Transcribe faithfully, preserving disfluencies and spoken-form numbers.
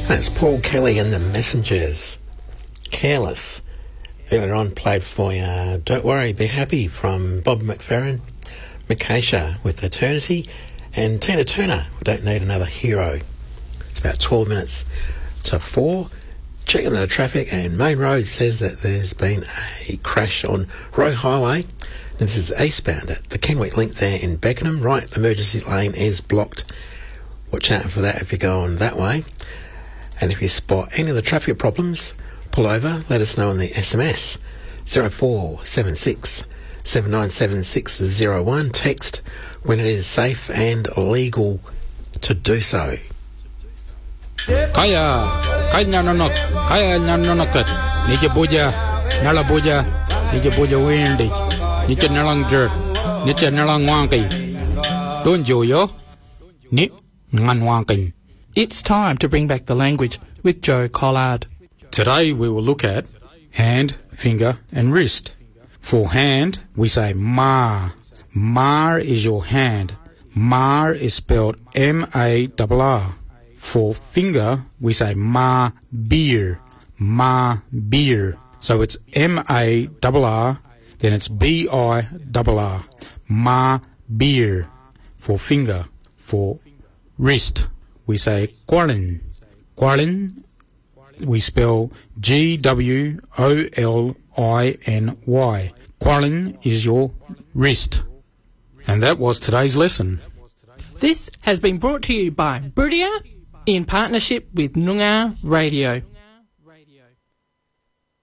That's Paul Kelly and the Messengers. Careless. Earlier on played for you uh, Don't Worry, Be Happy from Bob McFerrin, Micaiah with Eternity, and Tina Turner, We Don't Need Another Hero. It's about twelve minutes to four. Checking the traffic, and Main Road says that there's been a crash on Roe Highway. This is eastbound at the Kenwick Link there in Beckenham. Right, emergency lane is blocked. Watch out for that if you go on that way. And if you spot any of the traffic problems, pull over, let us know on the S M S zero four seven six seven nine seven six zero one. Text when it is safe and legal to do so. Kaya, kaya nanonot, kaya nanonokat, nije boja, nala boja, nije boja windig, nije nalang jerk, nije nalang wangi. Don't you yo? Ni ngan wangi. It's time to bring back the language with Joe Collard. Today we will look at hand, finger and wrist. For hand, we say ma. Ma is your hand. Ma is spelled M A R R. For finger, we say ma beer. Ma beer. So it's M A R R, then it's B I R R. Ma beer. For finger. For wrist, we say qualin. Qualin, we spell G W O L I N Y. Qualin is your wrist. And that was today's lesson. This has been brought to you by Buridia in partnership with Noongar Radio.